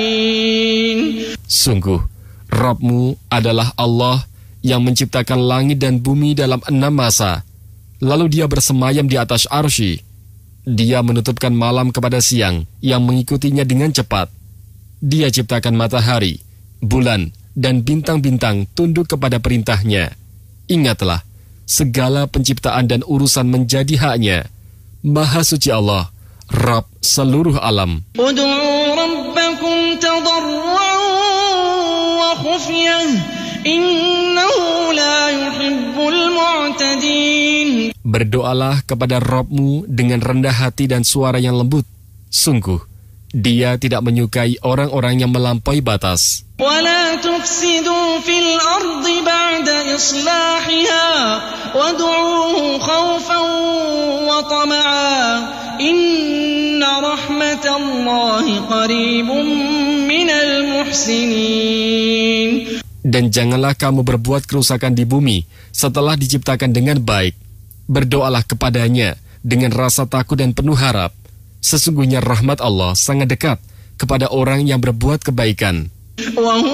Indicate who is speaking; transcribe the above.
Speaker 1: Sungguh, Rabb-Mu adalah Allah yang menciptakan langit dan bumi dalam 6 masa. Lalu Dia bersemayam di atas arsy. Dia menutupkan malam kepada siang yang mengikutinya dengan cepat. Dia ciptakan matahari, bulan, dan bintang-bintang tunduk kepada perintahnya. Ingatlah, segala penciptaan dan urusan menjadi haknya. Maha suci Allah, Rabb seluruh alam.
Speaker 2: Ud'u rabbakum tadarru'an wa khufyah, innahu la yuhibbul mu'tadin.
Speaker 1: Berdoalah kepada Rabb-Mu dengan rendah hati dan suara yang lembut. Sungguh, Dia tidak menyukai orang-orang yang melampaui batas.
Speaker 2: وَلَا تُفْسِدُوا فِي الْأَرْضِ بَعْدَ إِصْلَاحِهَا وَادْعُوهُ خَوْفًا وَطَمَعًا إِنَّ رَحْمَةَ اللَّهِ قَرِيبٌ مِّنَ الْمُحْسِنِينَ.
Speaker 1: Dan janganlah kamu berbuat kerusakan di bumi setelah diciptakan dengan baik. Berdoalah kepadanya dengan rasa takut dan penuh harap. Sesungguhnya rahmat Allah sangat dekat kepada orang yang berbuat kebaikan.